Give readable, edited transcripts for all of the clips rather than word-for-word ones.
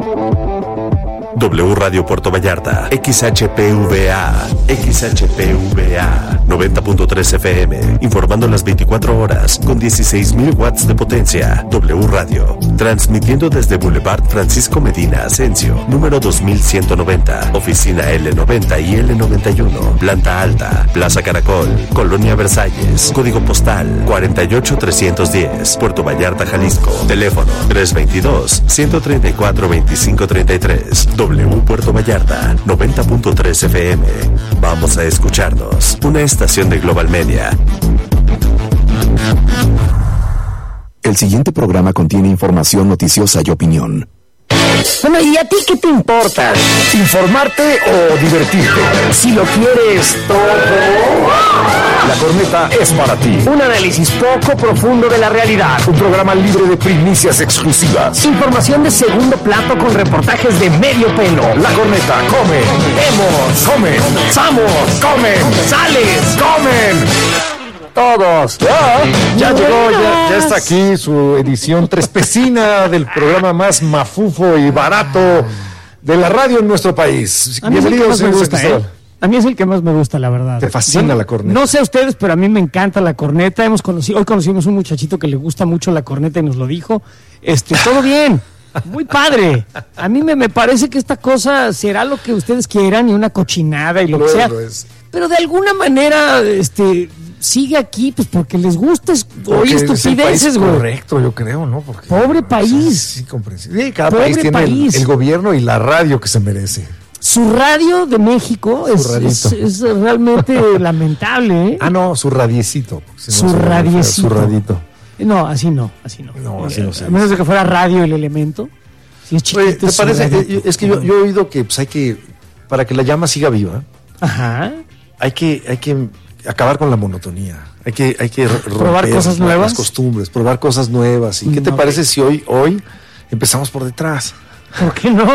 W Radio Puerto Vallarta, XHPVA 90.3 FM, informando las 24 horas con 16,000 watts de potencia. W Radio, transmitiendo desde Boulevard Francisco Medina Asensio, número 2190, oficina L90 y L91, planta alta, Plaza Caracol, Colonia Versalles, código postal 48310, Puerto Vallarta, Jalisco, teléfono 322-134-2533. W Puerto Vallarta, 90.3 FM. Vamos a escucharnos. Una estación de Global Media. El siguiente programa contiene información noticiosa y opinión. Bueno, ¿y a ti qué te importa? ¿Informarte o divertirte? Si lo quieres todo, La Corneta es para ti. un análisis poco profundo de la realidad. Un programa libre de primicias exclusivas. Información de segundo plato con reportajes de medio pelo. La Corneta come, Vemos, comen, somos, comen, sales, comen. Todos. Ya llegó, ya está aquí su edición trespecina del programa más mafufo y barato de la radio en nuestro país. A mí Bienvenido, es el que más me señor gusta, Cristóbal. A mí es el que más me gusta, la verdad. Te fascina la corneta. No sé a ustedes, pero a mí me encanta la corneta. Hoy conocimos un muchachito que le gusta mucho la corneta y nos lo dijo. Todo bien, muy padre. A mí me parece que esta cosa será lo que ustedes quieran y una cochinada y lo que sea. Lo es. Pero de alguna manera, sigue aquí, pues porque les gusta Porque oír es el país estupideces, güey. correcto, yo creo, ¿no? Porque, Pobre país. Sí, comprensible. Sí, cada Pobre país tiene país. el gobierno y la radio que se merece. Su radio de México es realmente lamentable, ¿eh? Ah, no, su radiecito. Si no, Su radiecito. Su radito. No, así no. No, así no se A menos de que fuera radio el elemento. Si es chiquito. Oye, ¿te su parece? radio. Es que yo he oído que pues, hay que, para que la llama siga viva, Ajá. hay que acabar con la monotonía. Hay que Probar romper cosas nuevas. las costumbres, probar cosas nuevas. ¿Y qué te parece si hoy empezamos por detrás? ¿Por qué no?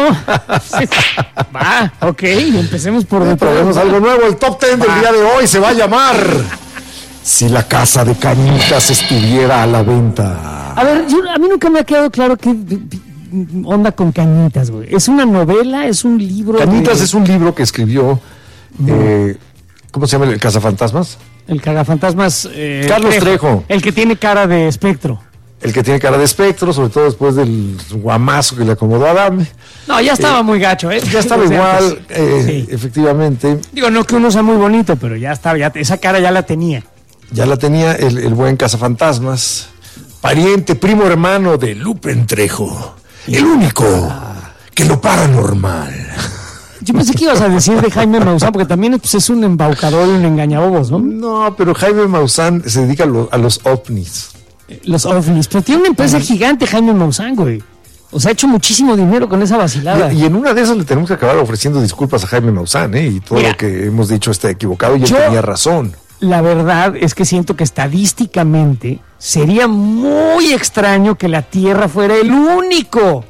Va, ok, empecemos por Probemos detrás. algo nuevo. El top 10 del día de hoy se va a llamar Si la casa de Cañitas estuviera a la venta. A ver, a mí nunca me ha quedado claro qué onda con Cañitas, güey. ¿Es una novela? ¿Es un libro? Cañitas es un libro que escribió, ¿cómo se llama? ¿El Cazafantasmas? El cagafantasmas... Carlos Trejo. El que tiene cara de espectro. El que tiene cara de espectro, sobre todo después del guamazo que le acomodó a Adame. No, ya estaba muy gacho, ¿eh? Ya estaba Desde igual, antes. Sí. efectivamente. Digo, no que uno sea muy bonito, pero ya estaba, esa cara ya la tenía. Ya la tenía el buen Cazafantasmas. Pariente, primo hermano de Lupe Trejo. El único que lo paranormal. Yo pensé que ibas a decir de Jaime Maussan, porque también pues, es un embaucador y un engañabobos, ¿no? No, pero Jaime Maussan se dedica a los ovnis. Los ovnis. Pero tiene una empresa gigante, Jaime Maussan, güey. O sea, ha hecho muchísimo dinero con esa vacilada. Y en una de esas le tenemos que acabar ofreciendo disculpas a Jaime Maussan, ¿eh? Y todo Mira, lo que hemos dicho está equivocado y él yo- tenía razón. La verdad es que siento que estadísticamente sería muy extraño que la Tierra fuera el único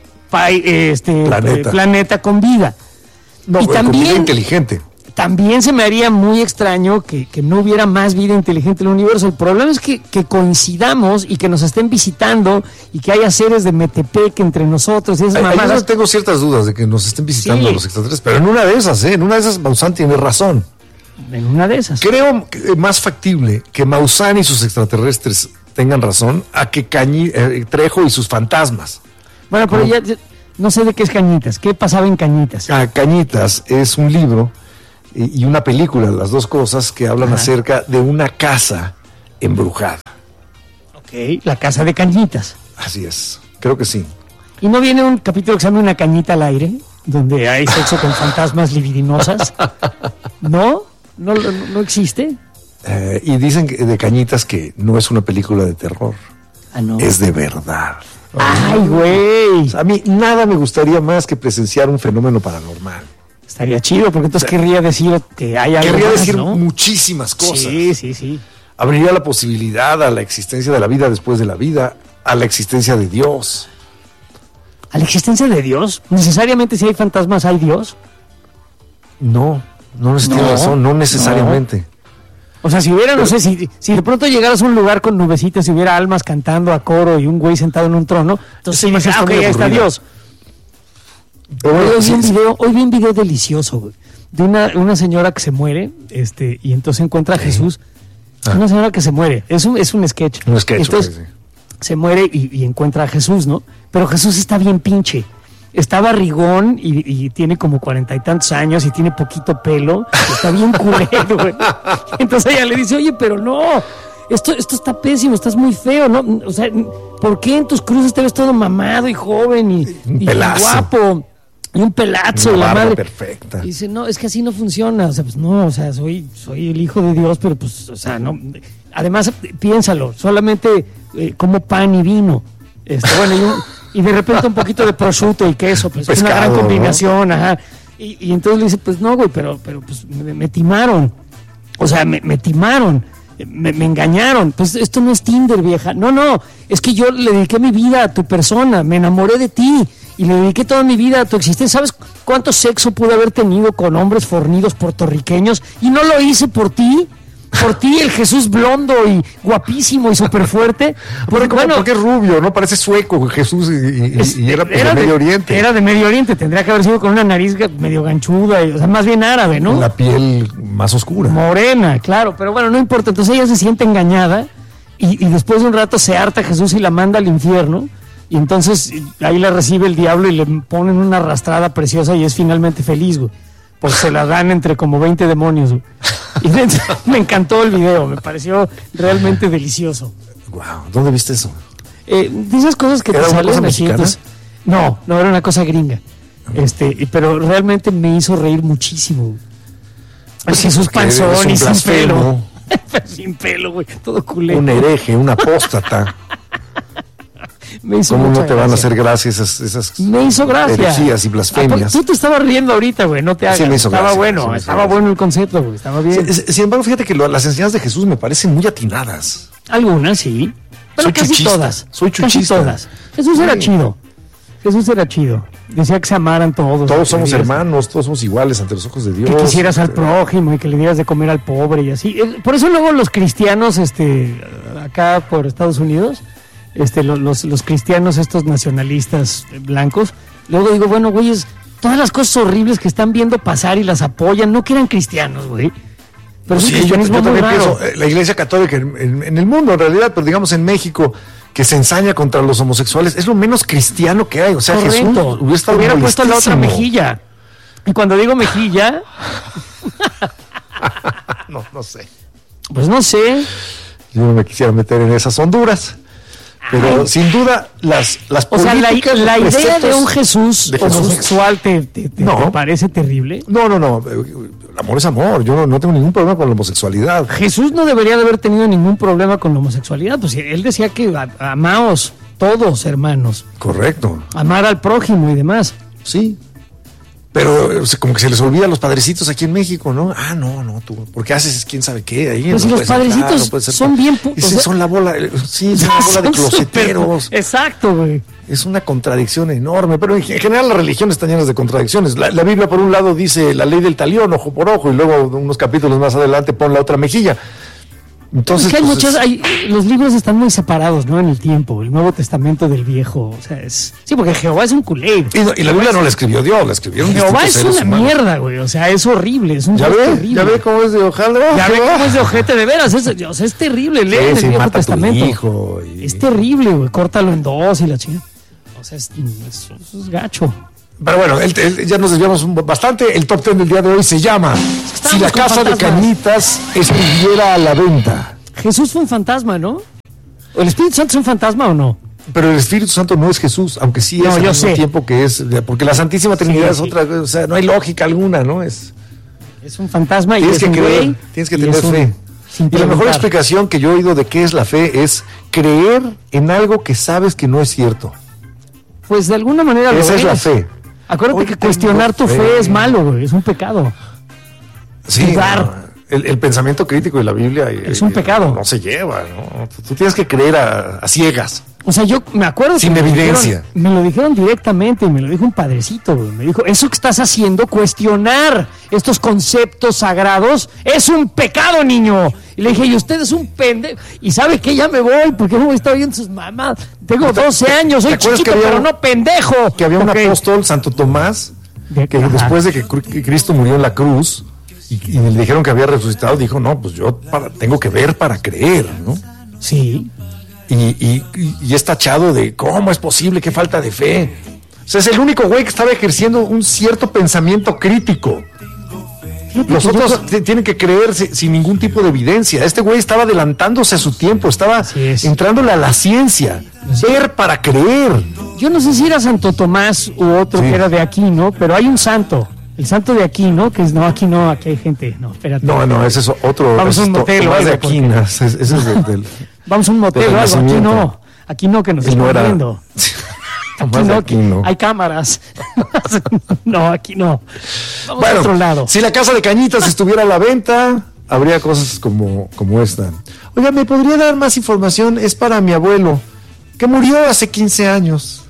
planeta con vida. No, Y con vida también- inteligente. También se me haría muy extraño que no hubiera más vida inteligente en el universo. El problema es que coincidamos y que nos estén visitando y que haya seres de Metepec entre nosotros y esas Yo mamadas. tengo ciertas dudas de que nos estén visitando Sí. los extraterrestres, pero en una de esas Maussan tiene razón. En una de esas. Creo que más factible que Maussan y sus extraterrestres tengan razón a que Trejo y sus fantasmas. Bueno, pero ya no sé de qué es Cañitas. ¿Qué pasaba en Cañitas? Cañitas es un libro y una película, las dos cosas que hablan acerca de una casa embrujada. Ok, la casa de Cañitas. Así es, creo que sí. ¿Y no viene un capítulo que se llama Una cañita al aire? Donde hay sexo con fantasmas libidinosas. ¿No? ¿No existe? Y dicen de Cañitas que no es una película de terror, Ah, no. es de verdad. ¡Ay, güey! A mí nada me gustaría más que presenciar un fenómeno paranormal. Estaría chido, porque entonces querría decir que hay algo Querría más, decir ¿no? muchísimas cosas. Sí. Abriría la posibilidad a la existencia de la vida después de la vida, a la existencia de Dios. ¿A la existencia de Dios? ¿Necesariamente si hay fantasmas hay Dios? No tiene razón, no necesariamente. O sea, si hubiera, no sé, si de pronto llegaras a un lugar con nubecitas y hubiera almas cantando a coro y un güey sentado en un trono, entonces Esa imagen está ok, muy ahí está aburrida. Dios. Pero bueno, Hoy vi un video delicioso, güey, de una señora que se muere, y entonces encuentra a Jesús. Una señora que se muere. Es un sketch. Un sketch, entonces, se muere y encuentra a Jesús, ¿no? Pero Jesús está bien pinche. Está barrigón y tiene como 40 y tantos años y tiene poquito pelo. Está bien culero, güey. Entonces ella le dice, oye, pero no, esto está pésimo, estás muy feo, ¿no? O sea, ¿por qué en tus cruces te ves todo mamado y joven y guapo? Y un pelazo, una la madre perfecta. Y dice, no, es que así no funciona. O sea, pues no, o sea, soy el hijo de Dios, pero pues, o sea, no. Además, piénsalo, solamente como pan y vino. Bueno, y de repente un poquito de prosciutto y queso, pues es una gran combinación, ¿no? Ajá. Y entonces le dice, pues no, güey, pero pues me timaron. O sea, me timaron. Me engañaron. Pues esto no es Tinder, vieja. No, es que yo le dediqué mi vida a tu persona, me enamoré de ti. Y le dediqué toda mi vida a tu existencia. ¿Sabes cuánto sexo pude haber tenido con hombres fornidos puertorriqueños? Y no lo hice por ti. Por ti, el Jesús blondo y guapísimo y súper fuerte. Porque es rubio, ¿no? Parece sueco Jesús y era de Medio Oriente. Era de Medio Oriente. Tendría que haber sido con una nariz medio ganchuda. O sea, más bien árabe, ¿no? La piel más oscura. Morena, claro. Pero bueno, no importa. Entonces ella se siente engañada y después de un rato se harta Jesús y la manda al infierno. Y entonces ahí la recibe el diablo y le ponen una arrastrada preciosa y es finalmente feliz, güey. Porque se la dan entre como 20 demonios, güey. Y me encantó el video, me pareció realmente delicioso. Wow, ¿dónde viste eso? De esas cosas que ¿Era te una salen cosa así, mexicana? entonces, no, era una cosa gringa. Pero realmente me hizo reír muchísimo. Pues Jesús panzón y sin pelo. blasfemo. Sin pelo, güey, todo culero. Un hereje, un apóstata. Me hizo ¿Cómo no mucha te van a gracia. hacer gracia esas Me hizo gracia. herejías y blasfemias? Tú te estabas riendo ahorita, güey, no te hagas. Sí, me hizo estaba gracia, bueno, sí me hizo estaba gracia. bueno el concepto, güey, estaba bien. Sin embargo, fíjate que las enseñanzas de Jesús me parecen muy atinadas. Algunas, sí. Pero Soy casi chuchista, todas. soy Casi chuchista. todas. Jesús era Sí. chido. Jesús era chido. Decía que se amaran todos. Todos somos que le dieras- hermanos, todos somos iguales ante los ojos de Dios. Que quisieras al prójimo y que le dieras de comer al pobre y así. Por eso luego los cristianos, acá por Estados Unidos, los cristianos estos nacionalistas blancos, luego digo, bueno, güeyes, todas las cosas horribles que están viendo pasar y las apoyan, no que eran cristianos, güey. Pero es un Sí, yo cristianismo muy también raro. pienso, la Iglesia Católica en el mundo en realidad, pero digamos en México, que se ensaña contra los homosexuales, es lo menos cristiano que hay. O sea, Correcto. Jesús Hubiera puesto la otra molestísimo. mejilla. Y cuando digo mejilla, No sé. pues no sé. Yo no me quisiera meter en esas honduras. Pero Ay. sin duda, las O sea, políticas, la los idea de preceptos un Jesús de Jesús- homosexual te No. parece terrible. No. El amor es amor. Yo no tengo ningún problema con la homosexualidad. Jesús no debería de haber tenido ningún problema con la homosexualidad. Pues él decía que amaos todos, hermanos. Correcto. Amar al prójimo y demás. Sí. Pero como que se les olvida a los padrecitos aquí en México, ¿no? No, tú, porque haces quién sabe qué ahí. Pues si los padrecitos son bien Dicen, son la bola, sí, son la bola de Son closeteros. súper- Exacto, güey. Es una contradicción enorme, pero en general las religiones están llenas de contradicciones. La Biblia, por un lado, dice la ley del talión, ojo por ojo, y luego unos capítulos más adelante pon la otra mejilla. Entonces, Es que hay pues, muchas, los libros están muy separados, ¿no? En el tiempo, el Nuevo Testamento del Viejo, o sea, sí, porque Jehová es un culé. y la Biblia no la escribió Dios, la escribieron Jehová distintos es seres una humanos. mierda, güey, o sea, es horrible, es un ¿Ya Dios ve? terrible. ¿Ya ve cómo es de hojaldra? Ya ve cómo es de ojete de veras, o sea, es terrible, lee en el Sí, Viejo mata a tu Testamento. hijo y- Es terrible, güey, córtalo en dos y la chingada. O sea, eso es gacho. Pero bueno, ya nos desviamos bastante. El top 10 del día de hoy se llama Si la con casa de fantasmas. Cañitas estuviera a la venta. Jesús fue un fantasma, ¿no? ¿O el Espíritu Santo es un fantasma o no? Pero el Espíritu Santo no es Jesús, aunque sí es No, al yo mismo sé. tiempo que es, porque la Santísima Trinidad es sí. otra, o sea, no hay lógica alguna, ¿no? Es un fantasma y Tienes es que un creer, güey, tienes que y tener es un- fe. sin Y la mejor preguntar. explicación que yo he oído de qué es la fe es creer en algo que sabes que no es cierto. Pues de alguna manera lo Esa es la es. fe. Acuérdate Hoy que tengo cuestionar tu fe. fe es malo, güey, es un pecado. Sí, Dudar. no, el pensamiento crítico de la Biblia Es un pecado. No se lleva, ¿no? Tú tienes que creer a ciegas. O sea, yo me acuerdo Sin que evidencia. me lo dijeron directamente, y me lo dijo un padrecito, güey. Me dijo, eso que estás haciendo, cuestionar estos conceptos sagrados, es un pecado, niño. Y le dije, y usted es un pendejo. Y sabe que ya me voy, porque no voy a estar viendo sus mamás. Tengo 12 años, soy chiquito, pero no pendejo. Que había un apóstol, Santo Tomás, que después de que Cristo murió en la cruz y le dijeron que había resucitado, dijo, no, pues yo tengo que ver para creer, ¿no? Sí. Y es tachado de, ¿cómo es posible? Qué falta de fe. O sea, es el único güey que estaba ejerciendo un cierto pensamiento crítico. Los otros tienen que creer sin ningún tipo de evidencia. Este güey estaba adelantándose a su tiempo, estaba entrándole a la ciencia. Ver para creer. Yo no sé si era Santo Tomás u otro que era de Aquino, pero hay un santo. El santo de Aquino, que es, no, aquí no, aquí hay gente. No, espérate. No, ese es otro. Vamos a un motel o algo. De Aquinas, ese es del Vamos a un motel o algo. Aquí no, que nos están viendo. Aquí no, hay cámaras. No, aquí no. Vamos a otro lado. Si la casa de Cañitas estuviera a la venta, habría cosas como esta. Oiga, ¿me podría dar más información? Es para mi abuelo, que murió hace 15 años.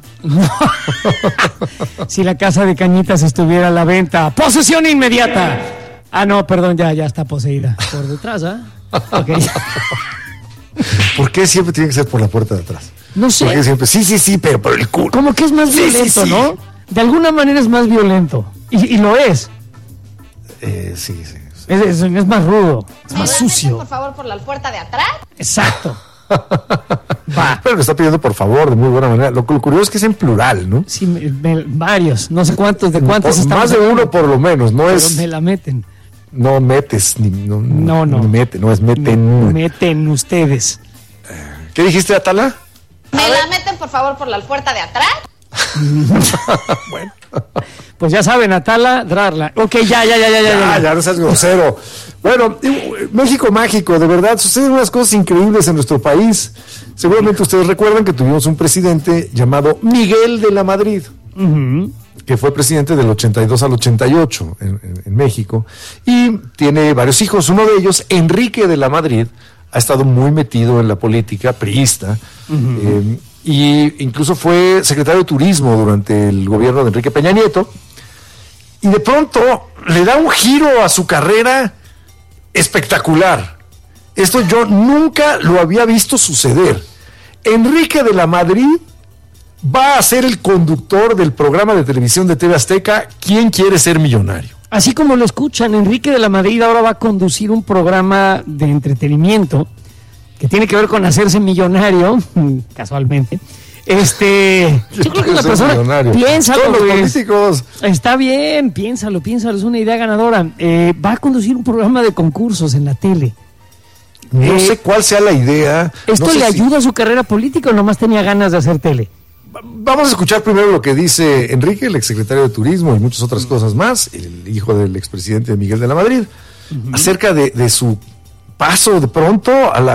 Si la casa de Cañitas estuviera a la venta, ¡posesión inmediata! Ah, no, perdón, ya está poseída. Por detrás, ¿ah? Okay. ¿Por qué siempre tiene que ser por la puerta de atrás? No sé. Porque siempre, sí, pero por el culo. Como que es más violento, ¿no? De alguna manera es más violento. Y lo es. Sí. Es más rudo, es más sucio. Por favor, por la puerta de atrás. Exacto. Va. Pero me está pidiendo por favor, de muy buena manera. Lo curioso es que es en plural, ¿no? Sí, varios. No sé cuántos, de cuántos estamos. Más de uno por lo menos, no es. Me la meten. No metes, no. Es meten. Meten ustedes. ¿Qué dijiste, Atala? ¿Me la meten, por favor, por la puerta de atrás? Bueno. Pues ya saben, Atala, Drarla. Ok, ya, no seas grosero. Bueno, México mágico, de verdad, suceden unas cosas increíbles en nuestro país. Seguramente ustedes recuerdan que tuvimos un presidente llamado Miguel de la Madrid, que fue presidente del 82 al 88 en México, y tiene varios hijos. Uno de ellos, Enrique de la Madrid, ha estado muy metido en la política priista, y incluso fue secretario de Turismo durante el gobierno de Enrique Peña Nieto, y de pronto le da un giro a su carrera espectacular. Esto yo nunca lo había visto suceder. Enrique de la Madrid va a ser el conductor del programa de televisión de TV Azteca, ¿Quién quiere ser millonario? Así como lo escuchan, Enrique de la Madrid ahora va a conducir un programa de entretenimiento que tiene que ver con hacerse millonario, casualmente. Yo creo que la persona, piénsalo, todos los políticos. Está bien, piénsalo, es una idea ganadora. Va a conducir un programa de concursos en la tele. No sé cuál sea la idea. ¿Esto le ayuda a su carrera política o nomás tenía ganas de hacer tele? Vamos a escuchar primero lo que dice Enrique, el exsecretario de Turismo y muchas otras cosas más, el hijo del expresidente Miguel de la Madrid, acerca de su paso de pronto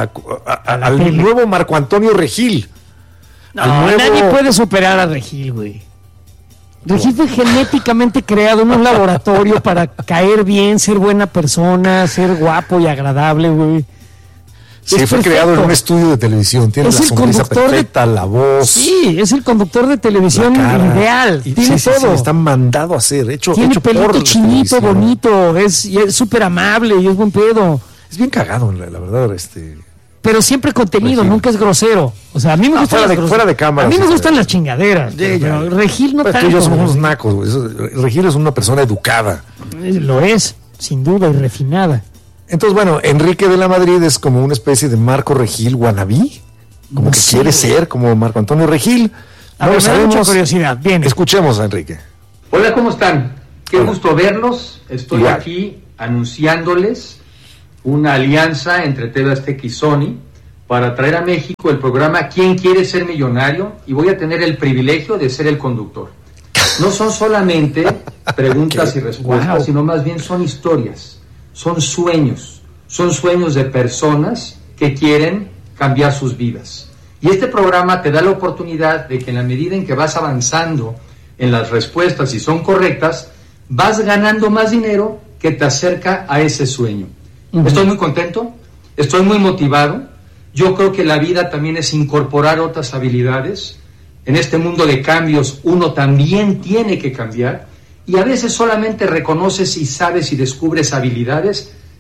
al nuevo Marco Antonio Regil. Nadie puede superar a Regil, güey. Regil fue genéticamente creado en un laboratorio para caer bien, ser buena persona, ser guapo y agradable, güey. Sí, fue creado en un estudio de televisión. Tiene la sonrisa perfecta, la voz. Sí, es el conductor de televisión ideal. Tiene todo. Está mandado a hacer, hecho pelito chinito, bonito, es súper amable y es buen pedo. Es bien cagado, la verdad, Pero siempre contenido, nunca es grosero. O sea, a mí me gusta fuera de cámara. A mí me gustan las chingaderas. Pero Regil no tanto. Tú y yo somos unos nacos, güey. Regil es una persona educada. Lo es, sin duda, y refinada. Entonces, bueno, Enrique de la Madrid es como una especie de Marco Regil wannabe, como que quiere ser como Marco Antonio Regil. A ver, me da mucha curiosidad. Bien. Escuchemos a Enrique. Hola, ¿cómo están? Qué gusto verlos. Estoy aquí anunciándoles una alianza entre TV Azteca y Sony para traer a México el programa ¿Quién quiere ser millonario? Y voy a tener el privilegio de ser el conductor. No son solamente preguntas y respuestas, sino más bien son historias. Son sueños de personas que quieren cambiar sus vidas. Y este programa te da la oportunidad de que en la medida en que vas avanzando en las respuestas y son correctas, vas ganando más dinero que te acerca a ese sueño. Estoy muy contento, estoy muy motivado. Yo creo que la vida también es incorporar otras habilidades. En este mundo de cambios uno también tiene que cambiar. Y a veces solamente reconoces y sabes y descubres habilidades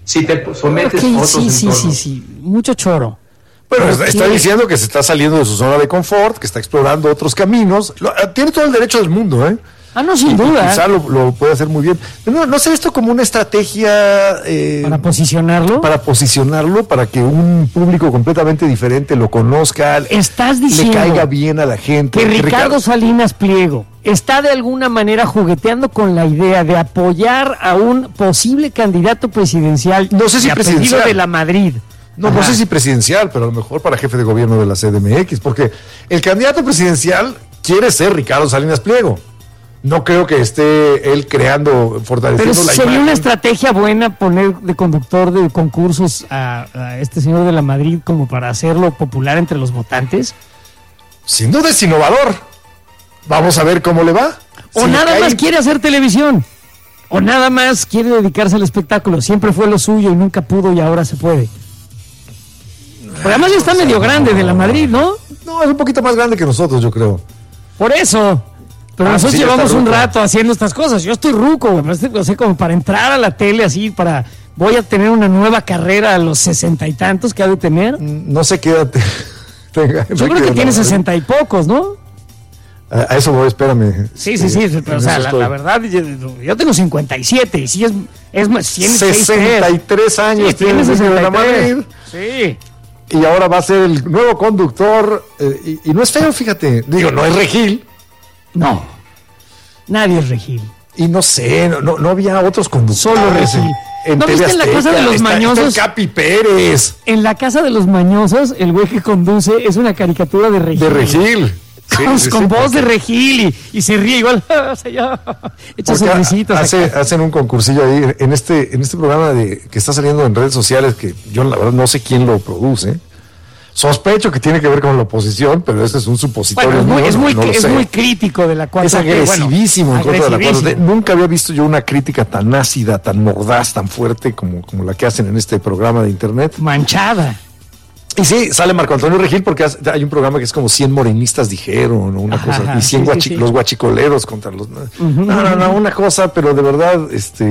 si te sometes Okay, a otros entornos. sí, mucho choro. Bueno, Pero está ¿qué? diciendo que se está saliendo de su zona de confort, que está explorando otros caminos. Tiene todo el derecho del mundo, ¿eh? Ah, no, sin Y duda. quizá lo puede hacer muy bien. No sé esto como una estrategia Para posicionarlo. para posicionarlo, para que un público completamente diferente lo conozca, Estás le diciendo caiga bien a la gente. que Ricardo Salinas Pliego está de alguna manera jugueteando con la idea de apoyar a un posible candidato presidencial. No sé si de apellido presidencial. de la Madrid. No Ajá. sé si presidencial, pero a lo mejor para jefe de gobierno de la CDMX, porque el candidato presidencial quiere ser Ricardo Salinas Pliego. No creo que esté él creando, Pero fortaleciendo la sería imagen. una estrategia buena poner de conductor de concursos a este señor de la Madrid como para hacerlo popular entre los votantes. Sin duda es innovador. Vamos a ver cómo le va. O Si le nada cae- más quiere hacer televisión. O nada más quiere dedicarse al espectáculo. Siempre fue lo suyo y nunca pudo y ahora se puede. Pero además ya está medio grande de la Madrid, ¿no? No, es un poquito más grande que nosotros, yo creo. Por eso. Pero Ah, nosotros sí, ya llevamos está un ruco. rato haciendo estas cosas. Yo estoy ruco, güey. O sea, como para entrar a la tele así, voy a tener una nueva carrera a los 60 y tantos que ha de tener. No sé qué edad tenga. Yo creo que tiene 60 y pocos, ¿no? A eso voy, espérame. Sí, pero, o En sea, eso estoy. la verdad, yo tengo 57 y sí es más, 63 años tiene el señor de la Madrid. Sí. Y ahora va a ser el nuevo conductor. Y no es feo, fíjate. Digo, no es Regil. No. Nadie es Regil. Y no sé, no había otros conductores. Solo Regil. ¿No TV viste en la Azteca? Casa de los Está Mañosos? el Capi Pérez. En la casa de los mañosos, el güey que conduce es una caricatura de Regil. De Regil. Sí, Con, sí, con sí, voz de porque- Regil y se ríe igual. O sea, ya, echa porque sonrisitas. acá. hacen un concursillo ahí en este programa que está saliendo en redes sociales, que yo la verdad no sé quién lo produce. Sospecho que tiene que ver con la oposición, pero ese es un supositorio. Bueno, mío, no lo es sé. muy crítico de la 4T. Es agresivísimo en contra de la 4T. agresivísimo. Nunca había visto yo una crítica tan ácida, tan mordaz, tan fuerte como la que hacen en este programa de internet. Manchada. Y sí, sale Marco Antonio Regil porque hay un programa que es como 100 morenistas dijeron, o una Ajá, cosa, y 100 sí. los guachicoleros contra los... No, una cosa, pero de verdad,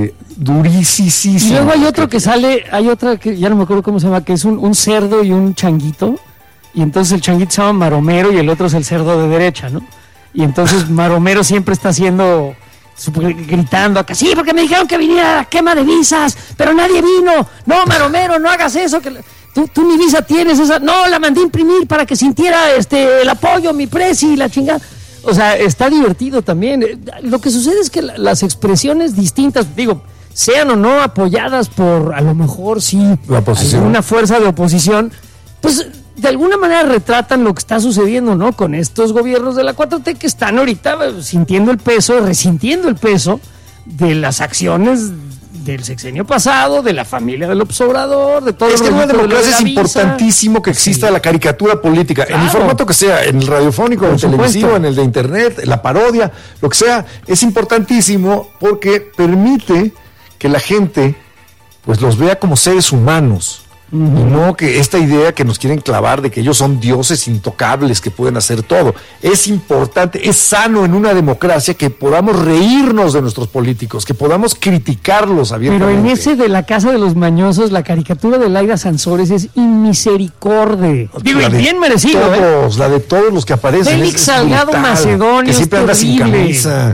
durísimo. Y luego hay otro que sale, hay otra que ya no me acuerdo cómo se llama, que es un cerdo y un changuito. Y entonces el changuito se llama Maromero y el otro es el cerdo de derecha, ¿no? Y entonces Maromero siempre está haciendo, gritando acá, sí, porque me dijeron que viniera a la quema de visas, pero nadie vino. No, Maromero, no hagas eso, que tú ni visa tienes, esa. No, la mandé a imprimir para que sintiera el apoyo, mi presi, la chingada. O sea, está divertido también. Lo que sucede es que las expresiones distintas, digo, sean o no apoyadas por, a lo mejor sí, La oposición. alguna fuerza de oposición, pues de alguna manera retratan lo que está sucediendo, ¿no? Con estos gobiernos de la 4T que están ahorita sintiendo el peso, resintiendo el peso de las acciones del sexenio pasado, de la familia del Obrador, de todo Es que en una el rollito de democracia la es visa. importantísimo que exista Sí. la caricatura política, en el Claro. formato que sea, en el radiofónico, en el Por televisivo, supuesto. en el de internet, la parodia, lo que sea, es importantísimo porque permite que la gente pues los vea como seres humanos. Y no que esta idea que nos quieren clavar de que ellos son dioses intocables que pueden hacer todo. Es importante, es sano en una democracia que podamos reírnos de nuestros políticos, que podamos criticarlos Pero abiertamente. en ese de la Casa de los Mañosos, la caricatura de Laida Sansores es inmisericordia. Digo, La y de bien merecido, ¿eh? todos, la de todos los que aparecen. Félix es Salgado brutal, Macedonio, que siempre es anda sin terrible. camisa.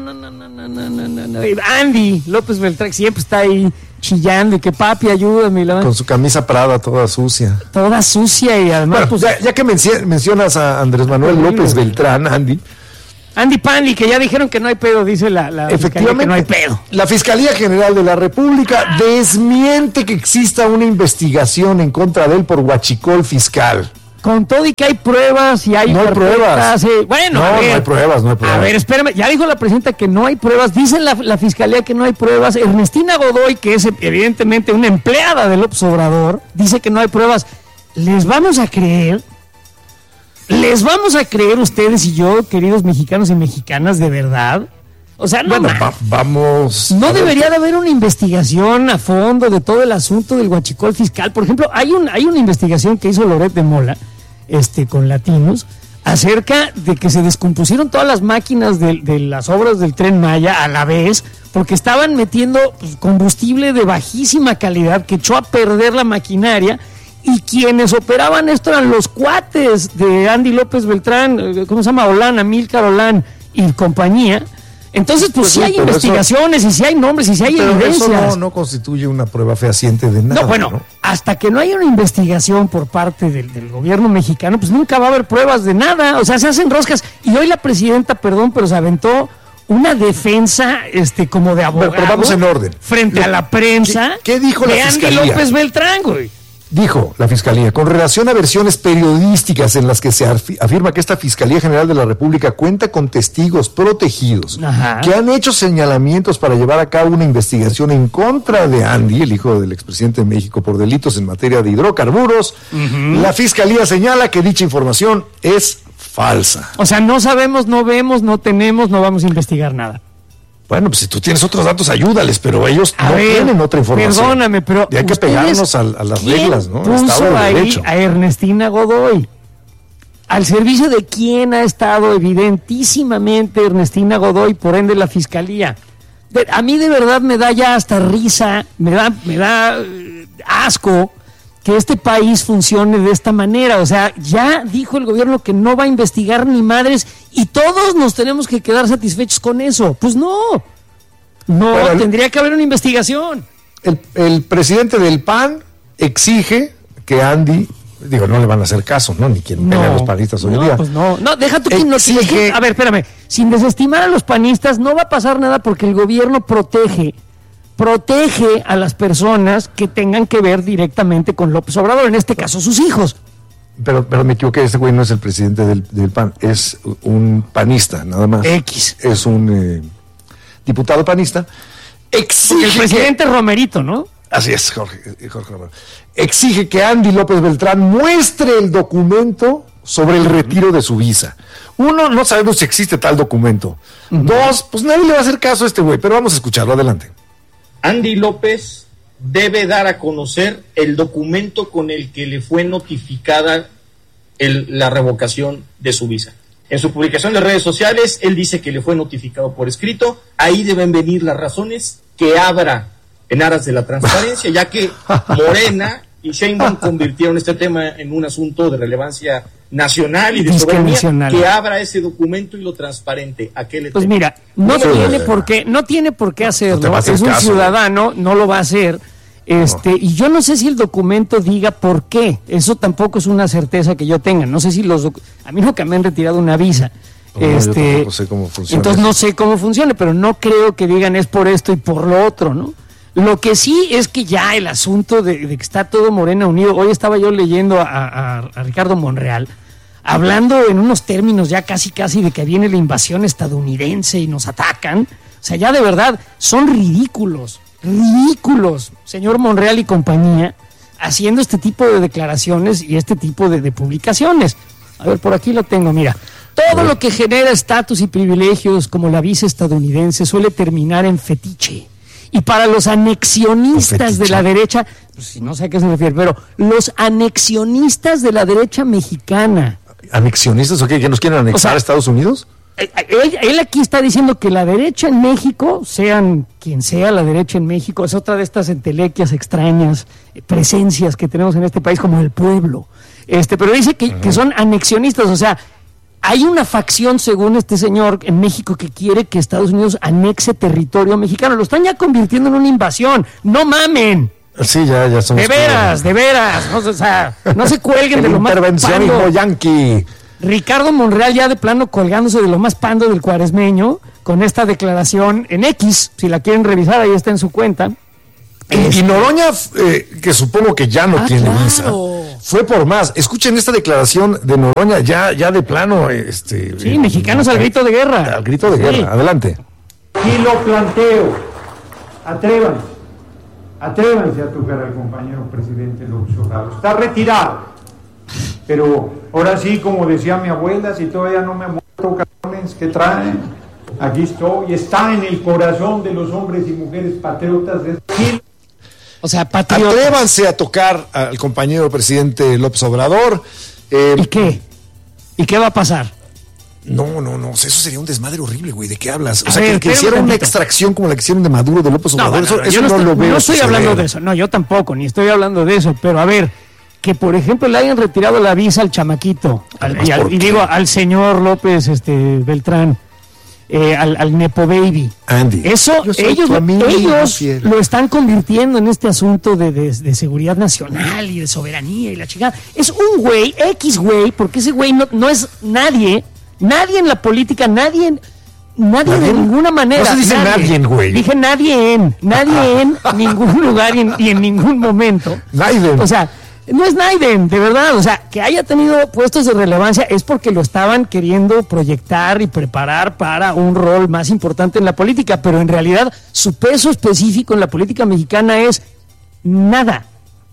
No. Andy López Beltrán siempre está ahí chillando y que papi, ayúdame. Y la Con su camisa Prada toda sucia. toda sucia y además, Bueno, pues, ya que mencionas a Andrés Manuel Horrible. López Beltrán, Andy, Andy Pandy, que ya dijeron que no hay pedo, dice la fiscalía efectivamente, que no hay pedo. la Fiscalía General de la República desmiente que exista una investigación en contra de él por huachicol fiscal. Con todo y que hay pruebas y hay No hay carpetas, pruebas. bueno, No, a ver, no hay pruebas, no hay pruebas. A ver, espérame, ya dijo la presidenta que no hay pruebas, dice la fiscalía que no hay pruebas. Ernestina Godoy, que es evidentemente una empleada del Obrador, dice que no hay pruebas. ¿Les vamos a creer? ¿Les vamos a creer ustedes y yo, queridos mexicanos y mexicanas, de verdad? O sea, no, Bueno, vamos. no a ver. debería de haber una investigación a fondo de todo el asunto del huachicol fiscal. Por ejemplo, hay una investigación que hizo Loret de Mola, con Latinos, acerca de que se descompusieron todas las máquinas de las obras del Tren Maya a la vez, porque estaban metiendo pues, combustible de bajísima calidad que echó a perder la maquinaria, y quienes operaban esto eran los cuates de Andy López Beltrán, ¿cómo se llama? Amílcar Olán y compañía. Entonces, pues sí hay investigaciones, y sí hay nombres, y sí hay evidencias. Eso no constituye una prueba fehaciente de nada. No, bueno, ¿no? Hasta que no haya una investigación por parte del gobierno mexicano, pues nunca va a haber pruebas de nada. O sea, se hacen roscas. Y hoy la presidenta, perdón, pero se aventó una defensa como de abogado. Pero vamos en orden. Frente a la prensa. ¿Qué dijo la fiscalía? Andy López Beltrán, güey. Dijo la Fiscalía, con relación a versiones periodísticas en las que se afirma que esta Fiscalía General de la República cuenta con testigos protegidos que han hecho señalamientos para llevar a cabo una investigación en contra de Andy, el hijo del expresidente de México, por delitos en materia de hidrocarburos, la Fiscalía señala que dicha información es falsa. O sea, no sabemos, no vemos, no tenemos, no vamos a investigar nada. Bueno, pues si tú tienes otros datos, ayúdales, pero ellos no tienen otra información. Perdóname, pero y hay que pegarnos a las reglas, ¿no? ¿Quién puso ahí a Ernestina Godoy? ¿Al servicio de quién ha estado evidentísimamente Ernestina Godoy, por ende la Fiscalía? A mí de verdad me da ya hasta risa, me da asco que este país funcione de esta manera. O sea, ya dijo el gobierno que no va a investigar ni madres y todos nos tenemos que quedar satisfechos con eso. Pues no, bueno, tendría que haber una investigación. El presidente del PAN exige que Andy, no le van a hacer caso, ¿no? Ni quien tenga a los panistas hoy en día. Pues no, deja tú que no exige. A ver, espérame, sin desestimar a los panistas no va a pasar nada porque el gobierno protege a las personas que tengan que ver directamente con López Obrador, en este caso sus hijos. Pero me equivoqué, ese güey no es el presidente del PAN, es un panista, nada más. Es un diputado panista. Exige el presidente Romerito, ¿no? Así es, Jorge Romero. Exige que Andy López Beltrán muestre el documento sobre el retiro de su visa. Uno, no sabemos si existe tal documento. Dos, pues nadie le va a hacer caso a este güey, pero vamos a escucharlo, adelante. Andy López debe dar a conocer el documento con el que le fue notificada la revocación de su visa. En su publicación de redes sociales, él dice que le fue notificado por escrito. Ahí deben venir las razones que abra en aras de la transparencia, ya que Morena y Sheinbaum convirtieron este tema en un asunto de relevancia nacional y de soberanía, que abra ese documento y lo transparente. ¿A qué le Pues mira, no tiene por qué hacerlo, es un ciudadano, no lo va a hacer. Y yo no sé si el documento diga por qué, eso tampoco es una certeza que yo tenga. No sé si a mí nunca me han retirado una visa. Yo tampoco sé cómo funciona. Entonces no sé cómo funciona, pero no creo que digan es por esto y por lo otro, ¿no? Lo que sí es que ya el asunto de que está todo Morena unido. Hoy estaba yo leyendo a Ricardo Monreal hablando en unos términos ya casi de que viene la invasión estadounidense y nos atacan. O sea, ya de verdad son ridículos, señor Monreal y compañía, haciendo este tipo de declaraciones y este tipo de publicaciones. A ver, por aquí lo tengo, mira. Todo lo que genera estatus y privilegios como la visa estadounidense suele terminar en fetiche. Y para los anexionistas de la derecha, pues no sé a qué se refiere, pero los anexionistas de la derecha mexicana. ¿Anexionistas o qué? ¿Que nos quieren anexar a Estados Unidos? Él aquí está diciendo que la derecha en México, sean quien sea la derecha en México, es otra de estas entelequias extrañas, presencias que tenemos en este país como el pueblo. Pero dice que son anexionistas, o sea, hay una facción, según este señor, en México que quiere que Estados Unidos anexe territorio mexicano. Lo están ya convirtiendo en una invasión. ¡No mamen! Sí, ya somos... De veras. No se cuelguen de lo más intervencionismo yanqui. Ricardo Monreal ya de plano colgándose de lo más pando del cuaresmeño con esta declaración en X. Si la quieren revisar, ahí está en su cuenta. Y Noroña, que supongo que ya no tiene visa, fue por más. Escuchen esta declaración de Noroña, ya de plano. Sí, mexicanos al grito de guerra. Al grito de guerra, adelante. Y lo planteo, atrévanse a tocar al compañero presidente López Obrador. Está retirado, pero ahora sí, como decía mi abuela, si todavía no me ha muerto, cabrones, ¿qué traen? Aquí estoy, está en el corazón de los hombres y mujeres patriotas de Chile. O sea, patriotas. Atrévanse a tocar al compañero presidente López Obrador. ¿Y qué? ¿Y qué va a pasar? No, o sea, eso sería un desmadre horrible, güey. ¿De qué hablas? O A sea, ver, que hicieran una tantito. extracción como la que hicieron de Maduro, de López Obrador, eso yo no lo veo. No estoy hablando de eso, no, yo tampoco, ni estoy hablando de eso, pero a ver, que por ejemplo le hayan retirado la visa al chamaquito, y digo al señor López Beltrán, al Nepo Baby. Andy, eso ellos lo están convirtiendo en este asunto de seguridad nacional y de soberanía y la chingada. Es un güey, X güey, porque ese güey no es nadie en la política, nadie de ninguna manera. No se dice nadie, güey. Dije nadie en ningún lugar y en ningún momento. Naiden. O sea, no es Naiden, de verdad. O sea, que haya tenido puestos de relevancia es porque lo estaban queriendo proyectar y preparar para un rol más importante en la política, pero en realidad su peso específico en la política mexicana es nada,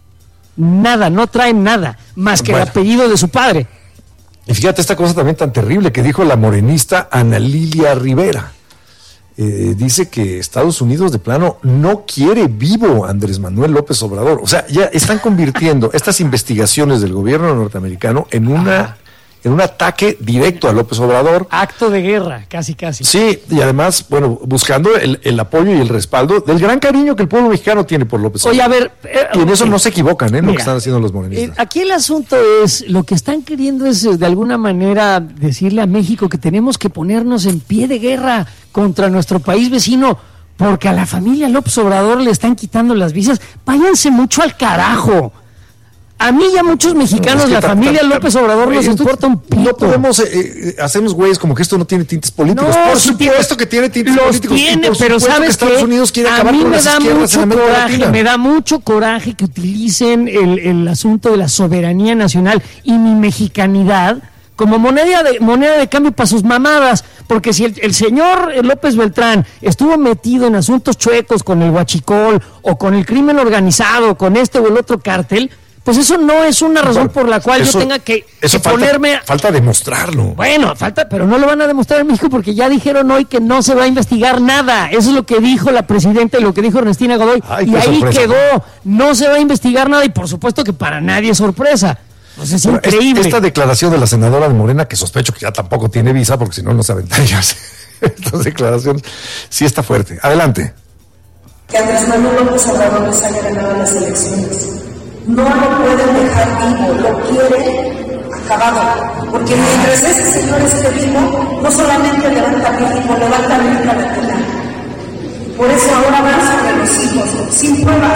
no trae nada, más que el apellido de su padre. Y fíjate esta cosa también tan terrible que dijo la morenista Ana Lilia Rivera. Dice que Estados Unidos de plano no quiere vivo a Andrés Manuel López Obrador. O sea, ya están convirtiendo estas investigaciones del gobierno norteamericano en un ataque directo a López Obrador. Acto de guerra, casi. Sí, y además, bueno, buscando el apoyo y el respaldo del gran cariño que el pueblo mexicano tiene por López Obrador. Oye, a ver... y en eso no se equivocan, lo que están haciendo los morenistas. Aquí el asunto es, lo que están queriendo es de alguna manera decirle a México que tenemos que ponernos en pie de guerra contra nuestro país vecino, porque a la familia López Obrador le están quitando las visas. Váyanse mucho al carajo. A mí y a muchos mexicanos, la familia López Obrador nos importa un pito. No podemos hacernos güeyes como que esto no tiene tintes políticos. No, por supuesto que tiene tintes políticos. Tiene, pero sabes que Estados Unidos quiere acabar con las izquierdas en América Latina. Me da mucho coraje que utilicen el asunto de la soberanía nacional y mi mexicanidad como moneda de cambio para sus mamadas, porque si el señor López Beltrán estuvo metido en asuntos chuecos con el huachicol o con el crimen organizado, con este o el otro cártel, pues eso no es una razón por la cual yo tenga que ponerme... Falta demostrarlo. Bueno, pero no lo van a demostrar en México porque ya dijeron hoy que no se va a investigar nada. Eso es lo que dijo la presidenta y lo que dijo Ernestina Godoy. Y ahí quedó. No se va a investigar nada y por supuesto que para nadie es sorpresa. Pues es increíble. Esta declaración de la senadora de Morena, que sospecho que ya tampoco tiene visa porque si no se aventaría. Estas declaraciones sí está fuerte. Adelante. Que Andrés Manuel López Obrador les haya ganado las elecciones. No lo pueden dejar vivo, lo quieren acabado. Porque mientras ese señor esté vivo, no solamente levanta México, levanta América Latina. Por eso ahora van sobre los hijos, sin pruebas.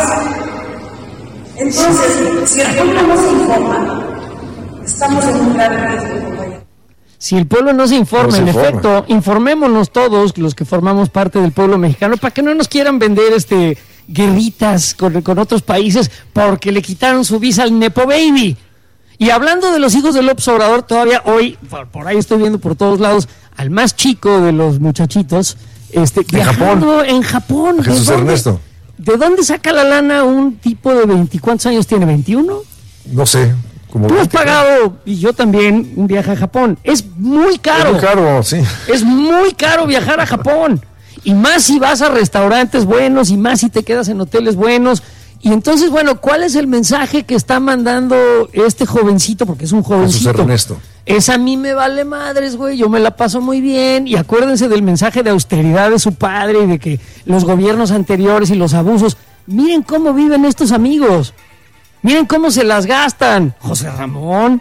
Entonces, si el pueblo no se informa, estamos en un gran riesgo, compañero. Si el pueblo no se informa, en efecto, informémonos todos los que formamos parte del pueblo mexicano para que no nos quieran vender guerritas con otros países porque le quitaron su visa al Nepo Baby. Y hablando de los hijos de López Obrador, todavía hoy, por ahí estoy viendo por todos lados, al más chico de los muchachitos, viajando en Japón. Jesús Ernesto. ¿De dónde saca la lana un tipo de 20? ¿Cuántos años tiene? ¿21? No sé. Tú has pagado, y yo también, un viaje a Japón. Es muy caro. Es muy caro, sí. Es muy caro viajar a Japón. Y más si vas a restaurantes buenos, y más si te quedas en hoteles buenos. Y entonces, bueno, ¿cuál es el mensaje que está mandando este jovencito? Porque es un jovencito. Jesús Ernesto. Es a mí me vale madres, güey, yo me la paso muy bien. Y acuérdense del mensaje de austeridad de su padre y de que los gobiernos anteriores y los abusos. Miren cómo viven estos amigos. Miren cómo se las gastan. José Ramón,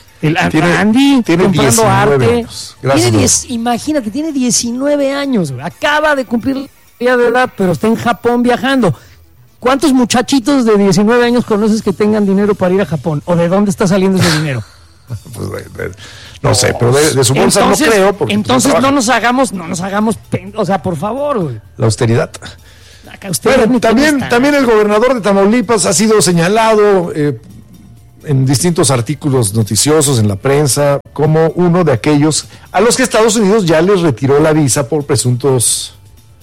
Andy, comprando arte. Imagínate, tiene 19 años. Acaba de cumplir la de edad, pero está en Japón viajando. ¿Cuántos muchachitos de 19 años conoces que tengan dinero para ir a Japón? ¿O de dónde está saliendo ese dinero? Pues, no sé, pero de su bolsa no creo. Entonces no nos hagamos, o sea, por favor. Güey. La austeridad. Bueno, también el gobernador de Tamaulipas ha sido señalado en distintos artículos noticiosos en la prensa como uno de aquellos a los que Estados Unidos ya les retiró la visa por presuntos,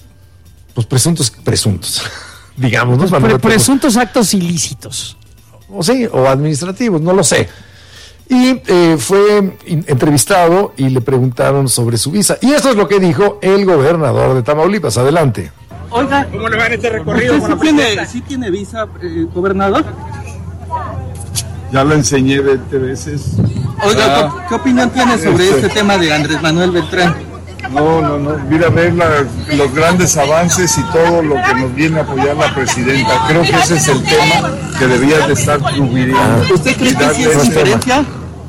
digamos, ¿no? Presuntos actos ilícitos. O administrativos, no lo sé. Y fue entrevistado y le preguntaron sobre su visa. Y esto es lo que dijo el gobernador de Tamaulipas. Adelante. Oiga, ¿cómo le va en este recorrido? ¿Sí tiene visa, gobernador? Ya lo enseñé 20 veces. Oiga, ¿qué opinión tiene sobre este tema de Andrés Manuel Beltrán? No. Mira, ver los grandes avances y todo lo que nos viene a apoyar la presidenta. Creo que ese es el tema que debías de estar rubriando. ¿Usted cree que sí es diferencia?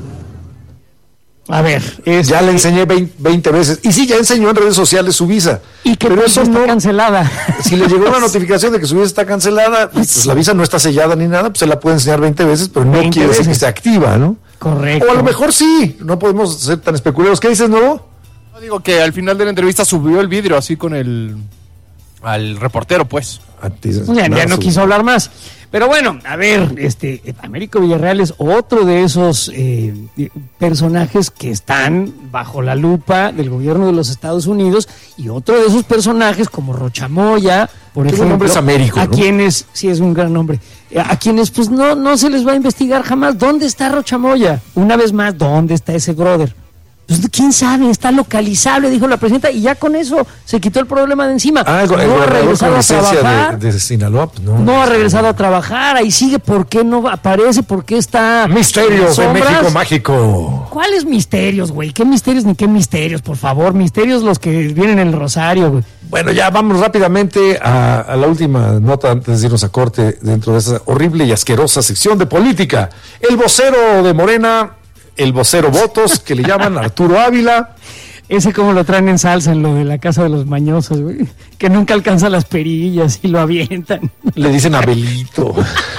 A ver, ya le enseñé 20 veces. Y sí, ya enseñó en redes sociales su visa. Y que pero eso está cancelada. Si le llegó una notificación de que su visa está cancelada, pues la visa no está sellada ni nada, pues se la puede enseñar 20 veces, pero no quiere decir que esté activa, ¿no? Correcto. O a lo mejor sí, no podemos ser tan especulados. ¿Qué dices, Nuevo? No, digo que al final de la entrevista subió el vidrio así con al reportero, pues. Ya no quiso hablar más. Pero bueno, a ver, Américo Villarreal es otro de esos personajes que están bajo la lupa del gobierno de los Estados Unidos, y otro de esos personajes como Rocha Moya, por ejemplo, nombre es Américo, a ¿no? quienes, sí es un gran nombre, a quienes pues no se les va a investigar jamás. ¿Dónde está Rocha Moya? Una vez más, ¿dónde está ese brother? Pues quién sabe, está localizable, dijo la presidenta, y ya con eso se quitó el problema de encima. No ha regresado a trabajar. De Sinaloa, pues no ha regresado a trabajar, ahí sigue. ¿Por qué no aparece? ¿Por qué está? Misterios de México mágico. ¿Cuáles misterios, güey? ¿Qué misterios ni qué misterios? Por favor, misterios los que vienen en el Rosario, güey. Bueno, ya vamos rápidamente a la última nota antes de irnos a corte dentro de esa horrible y asquerosa sección de política. El vocero de Morena, el vocero votos, que le llaman Arturo Ávila. Ese como lo traen en salsa en lo de la casa de los mañosos, güey. Que nunca alcanza las perillas y lo avientan. Le dicen Abelito.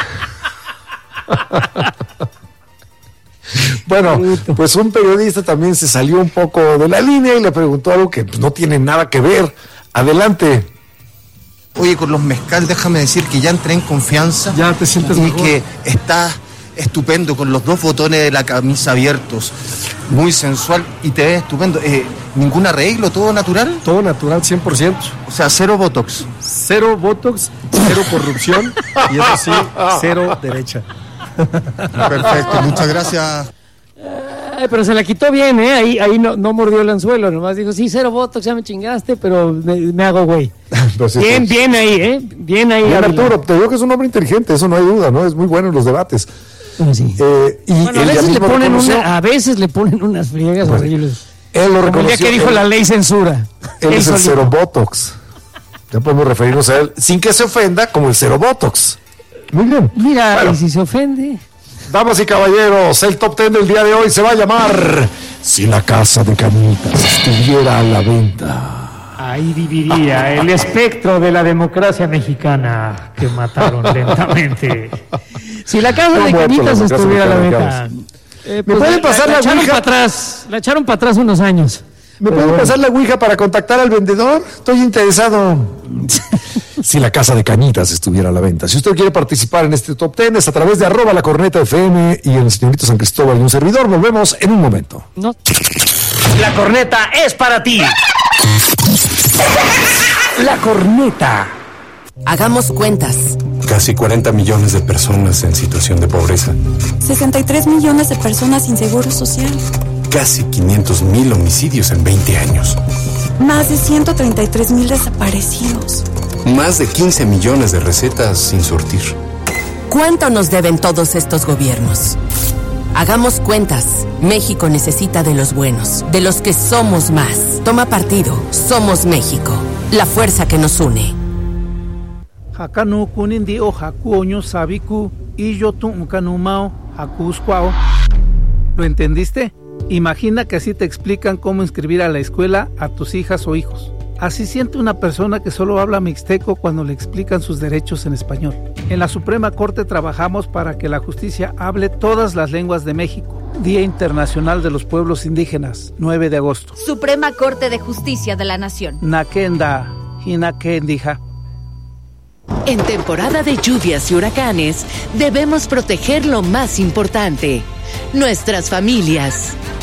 Bueno, pues un periodista también se salió un poco de la línea y le preguntó algo que pues, no tiene nada que ver. Adelante. Oye, con los mezcal, déjame decir que ya entré en confianza. Ya te sientes y mejor. Que está estupendo, con los 2 botones de la camisa abiertos, muy sensual, y te ves estupendo. ¿Ningún arreglo? ¿Todo natural? Todo natural, 100%. O sea, 0 botox. 0 botox, 0 corrupción, y eso sí, 0 derecha. Perfecto, muchas gracias. Pero se la quitó bien, ¿eh? Ahí no mordió el anzuelo, nomás dijo, sí, 0 botox, ya me chingaste, pero me hago güey. Bien ahí, ¿eh? Bien ahí. Bien, Arturo, te digo que es un hombre inteligente, eso no hay duda, ¿no? Es muy bueno en los debates. Sí. Y bueno, a veces le ponen unas friegas horribles. Él lo reconoció. Como el día que dijo la ley censura. Él es el 0 botox. Ya podemos referirnos a él sin que se ofenda como el 0 botox. Muy bien. Mira, bueno, y si se ofende. Damas y caballeros, el top 10 del día de hoy se va a llamar Si la casa de Cañitas estuviera a la venta. Ahí viviría el espectro de la democracia mexicana que mataron lentamente. Si la casa de Cañitas estuviera a la venta. ¿Me pueden pasar la ouija? La echaron para atrás unos años. ¿Me pueden pasar la ouija para contactar al vendedor? Estoy interesado. Si la casa de Cañitas estuviera a la venta. Si usted quiere participar en este top 10 es a través de @lacorneta_fm y el señorito San Cristóbal y un servidor. Volvemos en un momento. No. La corneta es para ti. La corneta. Hagamos cuentas. Casi 40 millones de personas en situación de pobreza. 63 millones de personas sin seguro social. Casi 500,000 homicidios en 20 años. Más de 133,000 desaparecidos. Más de 15 millones de recetas sin surtir. ¿Cuánto nos deben todos estos gobiernos? Hagamos cuentas. México necesita de los buenos, de los que somos más. Toma partido. Somos México. La fuerza que nos une. Hakanu kunindi o hakuoño sabiku y yo tu unkanumao hakuskwao. ¿Lo entendiste? Imagina que así te explican cómo inscribir a la escuela a tus hijas o hijos. Así siente una persona que solo habla mixteco cuando le explican sus derechos en español. En la Suprema Corte trabajamos para que la justicia hable todas las lenguas de México. Día Internacional de los Pueblos Indígenas, 9 de agosto. Suprema Corte de Justicia de la Nación. Nakenda, Hinakendija. En temporada de lluvias y huracanes, debemos proteger lo más importante, nuestras familias.